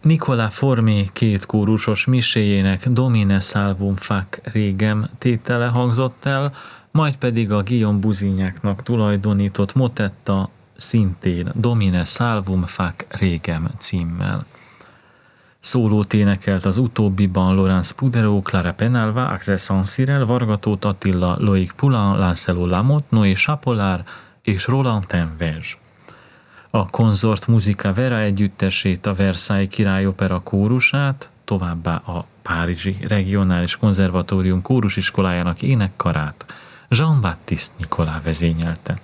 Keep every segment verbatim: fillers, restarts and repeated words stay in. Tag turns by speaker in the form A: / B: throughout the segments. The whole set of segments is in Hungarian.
A: Nicola Formé két kórusos miséjének Domine salvum fac regem tétele hangzott el, majd pedig a Guillaume Busignyacnak tulajdonított motetta szintén Domine salvum fac regem címmel. Szólót énekelt az utóbbiban Laurent Spudero, Clara Penalva, Axel Saint-Cyril, Varga Tóth Attila, Loïc Poulain, Lancelot Lamotte, Noé Chapollard és Roland Tinvege. A Consort Musica Vera együttesét, a Versailles Királyopera kórusát, továbbá a Párizsi Regionális Konzervatórium kórusiskolájának énekkarát Jean-Baptiste Nicolas vezényelte.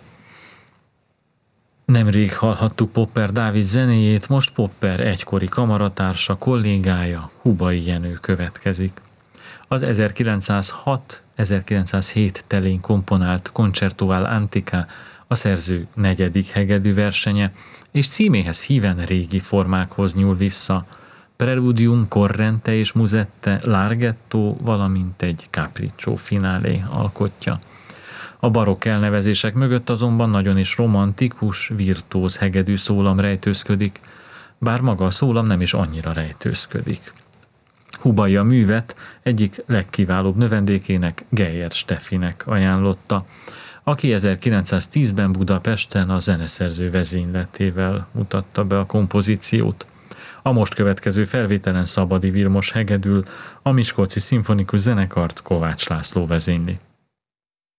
A: Nemrég hallhattuk Popper Dávid zenéjét, most Popper egykori kamaratársa, kollégája, Hubay Jenő következik. Az ezerkilencszázhat-ezerkilencszázhét telén komponált Concerto all'Antica a szerző negyedik hegedű versenye, és címéhez híven régi formákhoz nyúl vissza, Preludium, Corrente és Musette, Larghetto, valamint egy Capriccio finálé alkotja. A barokk elnevezések mögött azonban nagyon is romantikus, virtuóz hegedű szólam rejtőzködik, bár maga a szólam nem is annyira rejtőzködik. Hubay a művet egyik legkiválóbb növendékének, Geyer Steffinek ajánlotta, aki ezerkilencszáztízben Budapesten a zeneszerző vezényletével mutatta be a kompozíciót. A most következő felvételen Szabadi Vilmos hegedül, a Miskolci Szimfonikus Zenekart Kovács László vezényli.